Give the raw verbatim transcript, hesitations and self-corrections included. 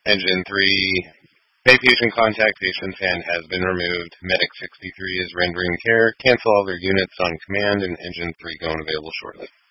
Engine three, pay patient contact patient's hand has been removed. Medic sixty-three is rendering care. Cancel all their units on command, and Engine three going available shortly.